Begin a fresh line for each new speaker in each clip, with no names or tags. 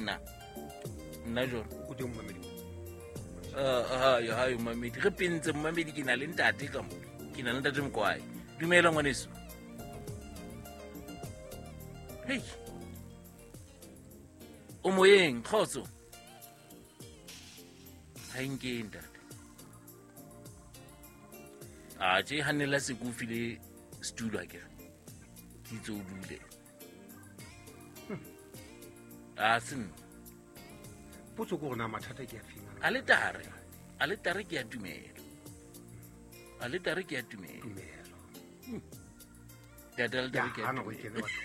nna jone
o di mmamedi
hayo mamedi ge pentse mmamedi ke na le ntate ka mo ke na le ntate Mokwae. Dumela ngwaneso. Hei o moyeng Kgotso ha nke ntate je hanela se go file studio ke tso dule sin
potso go rona mathata ke a fina
a le tare ke a dumela dadal tare ke a
go ikene batho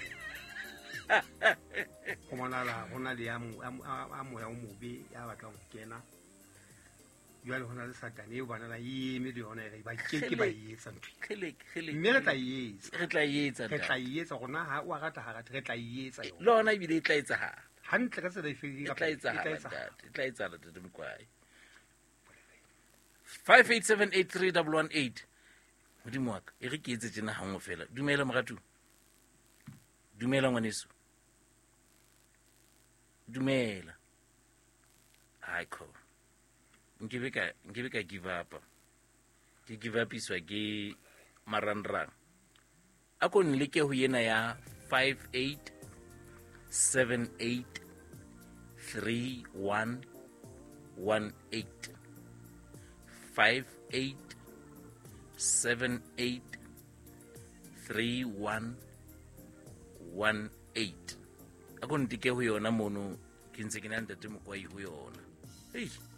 go monala go na le a moya o mobe ya batlang go kena jwale go na le satane eo bana ba eme le yona e ba keke ba etsa ntho mme re tla etsa gona ha o rata ha re tla etsa yona
lona ebile e tla etsa ha
hantle ka tsela e fedile
e tla etsa la tete Mokwae. 58783118 modimo wa ka e re ke etse tsena hangwe fela. Dumela moratu. Dumela ngwaneso. Dumela. Ai ko nkebe ka give up. Ke give up iswa ke marandrang a ko nle ke ho yena ya 58783118 58783118 a ko ntike ho yona mono ke ntse ke na ntate Mokwae ho yona. Hey